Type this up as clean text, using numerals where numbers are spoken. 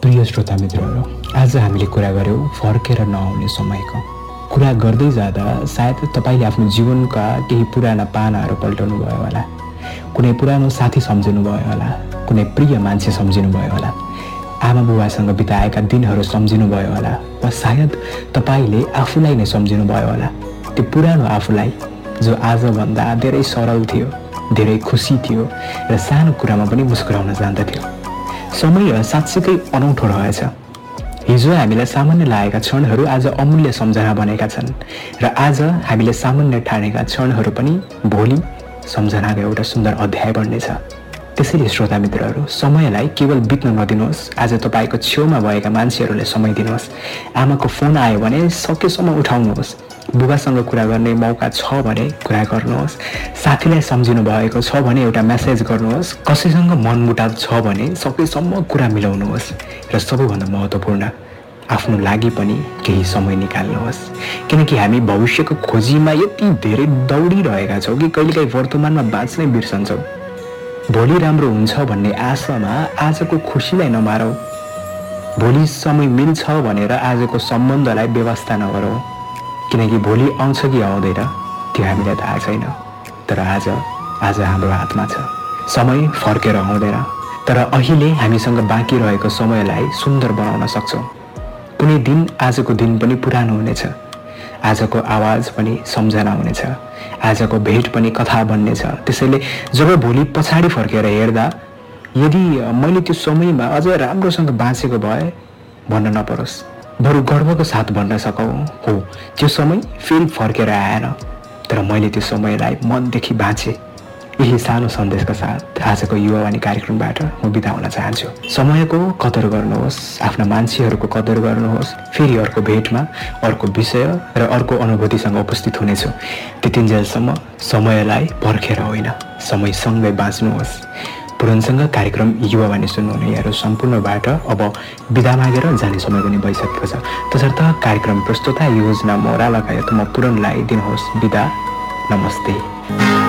प्रिय श्रोता मित्रहरू, आज हामीले कुरा गर्यौँ फर्केर नआउने समयको। कुरा गर्दै जाँदा सायद तपाईँले आफ्नो जीवनका केही पुराना पानाहरू पल्टाउनु भयो होला, कुनै पुरानो साथी सम्झिनु भयो होला, कुनै प्रिय मान्छे सम्झिनु भयो होला, आमा बुबासँग बिताएका दिनहरू सम्झिनु भयो होला, वा सायद तपाईँले आफूलाई नै सम्झिनु भयो होला, त्यो पुरानो आफूलाई जो आजभन्दा धेरै सरल थियो, धेरै खुसी थियो र सानो कुरामा पनि मुस्कुराउन जान्दथ्यो। समय साँच्चीकै अनौठो रहेछ। हिजो हामीलाई सामान्य लागेका क्षणहरू आज अमूल्य सम्झना बनेका छन् र आज हामीले सामान्य ठानेका क्षणहरू पनि भोलि सम्झनाको एउटा सुन्दर अध्याय बन्नेछ। त्यसैले श्रोता मित्रहरू, समयलाई केवल बित्न नदिनुहोस्। आज तपाईँको छेउमा भएका मान्छेहरूले समय दिनुहोस्। आमाको फोन आयो भने सकेसम्म उठाउनुहोस्। बुबासँग कुरा गर्ने मौका छ भने कुरा गर्नुहोस्। साथीलाई सम्झिनु भएको छ भने एउटा मेसेज गर्नुहोस्। कसैसँग मनमुटाव छ भने सकेसम्म कुरा मिलाउनुहोस्। र सबैभन्दा महत्त्वपूर्ण, आफ्नो लागि पनि केही समय निकाल्नुहोस्। किनकि हामी भविष्यको खोजीमा यति धेरै दौडिरहेका छौँ कि कहिलेकाहीँ वर्तमानमा बाँच्नै बिर्सन्छौँ। भोलि राम्रो हुन्छ भन्ने आशामा आजको खुसीलाई नमारौँ। भोलि समय मिल्छ भनेर आजको सम्बन्धलाई व्यवस्था नगरौँ, किनकि भोलि आउँछ कि आउँदैन त्यो हामीलाई थाहा छैन। तर आज हाम्रो हातमा छ। समय फर्केर आउँदैन, तर अहिले हामीसँग बाँकी रहेको समयलाई सुन्दर बनाउन सक्छौँ। कुनै दिन आजको दिन पनि पुरानो हुनेछ, आजको आवाज पनि सम्झना हुनेछ, आजको भेट पनि कथा बन्नेछ। त्यसैले जब भोलि पछाडि फर्केर हेर्दा यदि मैले त्यो समयमा अझ राम्रोसँग बाँचेको भए भन्न नपरोस्, बरु गर्वको साथ भन्न सकौँ, हो त्यो समय फेरि फर्केर आएन, तर मैले त्यो समयलाई मनदेखि बाँचेँ। यही सानो सन्देशका साथ आजको युवावाणी कार्यक्रमबाट म बिदा हुन चाहन्छु। समयको कदर गर्नुहोस्, आफ्ना मान्छेहरूको कदर गर्नुहोस्। फेरि अर्को भेटमा अर्को विषय र अर्को अनुभूतिसँग उपस्थित हुनेछु। त्यतिन्जेलसम्म समयलाई पर्खेर होइन, समयसँगै बाँच्नुहोस्। पुरनसँग कार्यक्रम युवावाणी सुन्नुहुने यहाँहरू सम्पूर्णबाट अब बिदा मागेर जाने समय पनि भइसकेको छ। तसर्थ कार्यक्रम प्रस्तुता योजना मोरा लगायत म पुरनलाई दिनुहोस् बिदा। नमस्ते।